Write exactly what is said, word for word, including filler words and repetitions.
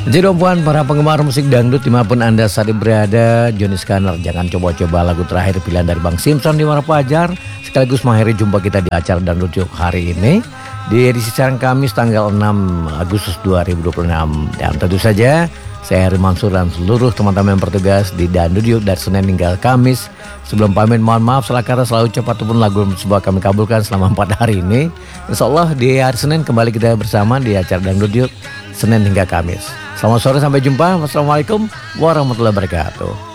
Jadi puan para penggemar musik dangdut dimanapun Anda saat ini berada, Johnny Scanner, jangan coba-coba lagu terakhir pilihan dari Bang Simpson di Muara Pajar. Sekaligus mengakhiri jumpa kita di acara Dangdut Yuk hari ini di edisi siaran Kamis tanggal enam Agustus dua ribu dua puluh enam. Dan tentu saja saya Heri Mansur dan seluruh teman-teman yang bertugas di Dangdut Yuk dari Senin hingga Kamis. Sebelum pamit mohon maaf salah kata selalu cepat ataupun lagu sebuah kami kabulkan selama empat hari ini. Insya Allah di hari Senin kembali kita bersama di acara Dangdut Yuk Senin hingga Kamis. Selamat sore, sampai jumpa. Wassalamualaikum warahmatullahi wabarakatuh.